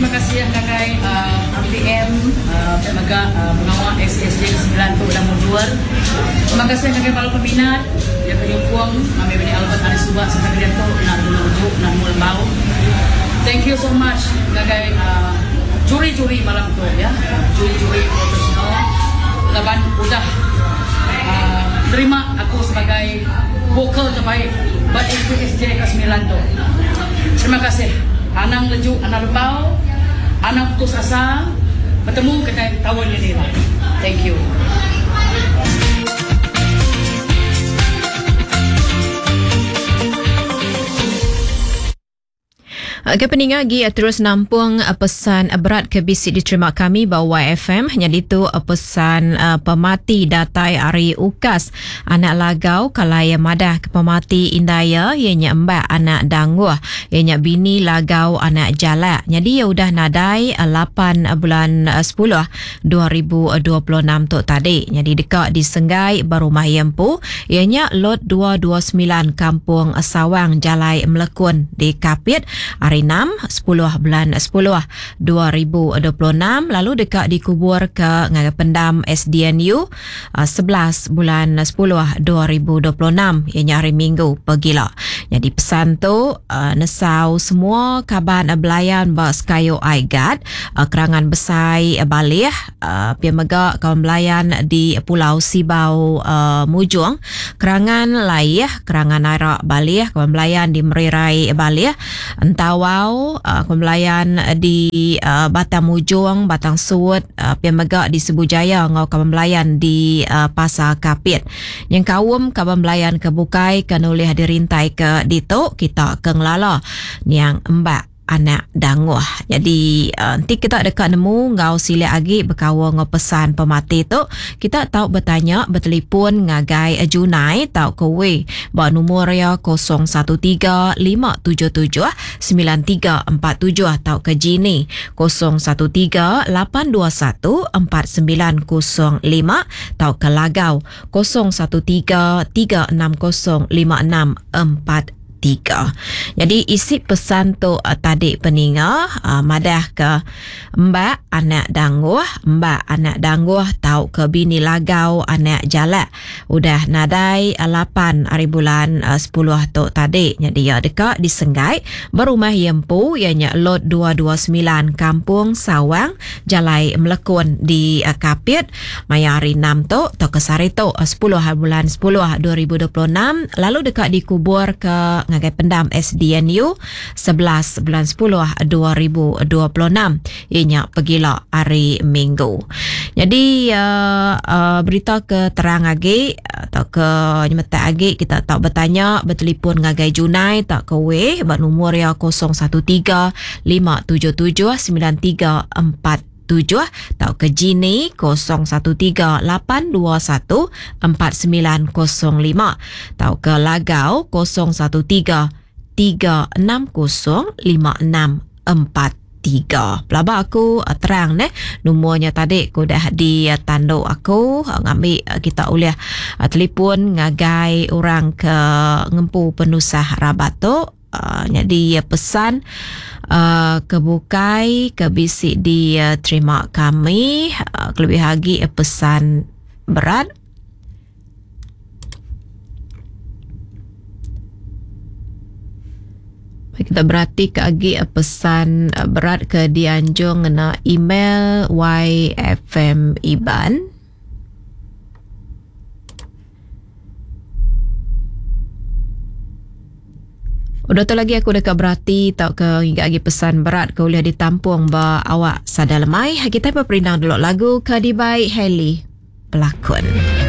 kasih kagay RTM pengawa SSJ 9 tu dah menjual. Terima kasih kagay para peminat yang penyukuang kami bini Albert Anis Subak sampai dia tu nak dulu nak mula bau. Thank you so much kagay juri-juri malam tu ya. Juri-juri profesional. Laban udah terima aku sebagai vokal terbaik buat SSJ ke-9 tu. Terima kasih. Anang leju, anak lebau, anak putus asa, bertemu kita tahun ini lah. Thank you. Kepeningan gi terus nampung pesan berat ke bisik diterima kami bahawa YFM hanya itu pesan pemati datai Ari Ukas anak lagau kalaya madah ke pemati indaya ianya mbak anak danguh ianya bini lagau anak jalak jadi ia udah nadai 8 bulan 10 2026 tu tadi jadi dekat di Senggai Barumah Yempu ianya lot 229 Kampung Sawang Jalai Melekun di Kapit hari 6 bulan 10 2026 lalu dekat dikubur ke Ngagai Pendam SDNU 11 bulan 10 2026 ianya hari Minggu pagila. Jadi pesan tu nesau semua kaban belayan ba Skayo Aigat kerangan besai balih pia mega kawan belayan di Pulau Sibau Mujung kerangan laih kerangan arak balih kawan belayan di Merirai balih Entawau pembelayan di Batang Mujung, Batang Suut, pia megak di Sebujaya ngau kawan belayan di Pasar Kapit. Yang kawum kawan belayan ke Bukai kena oleh dirintai ke Dito kita ke Ngelala yang mbak anak danguh. Jadi nanti kita dekat nemu ngau sile agi berkawa ngau pesan pemati tu kita tahu bertanya bertelefon ngagai Junai tahu kowe bawa nombor ya 0135779347 tahu ke Jini 0138214905 tahu ke Lagau 0133605643. Jadi isi pesan tu tadi peninga madah ke mbak anak danguh tahu ke bini lagau anak jalak udah nadai 8 hari bulan 10 tu tadi jadi ya dekat di Senggai Barumah Yempu ianya lot 229 Kampung Sawang Jalai Melekun di Kapit maya hari 6 tu ke Sarito 10 hari bulan 10 2026 lalu dekat dikubur ke Ngagai Pendam SDNU 11 bulan 10 2026 ianya pagila hari Minggu. Jadi berita ke terang agi atau ke nyemeta agi kita tak bertanya bertelefon ngagai Junai tak kowe ba nombor ya 0135779347 tahu ke Jini 0138214905 tahu ke Lagau 0133605643. Pelabak aku terang nomornya tadi aku dah di tanduk aku ngambil kita boleh telefon ngagai orang ke ngempu penusah rabat tu jadi pesan kebukai ke bisik di terima kami lebih lagi pesan berat kita berarti ke agi pesan berat ke dianjung na email YFM Iban udah tu lagi aku dekat berarti tak ke hingga lagi pesan berat ke boleh ditampung ba awak sadar lemai kita perindang dulu lagu Kadibai Heli pelakon.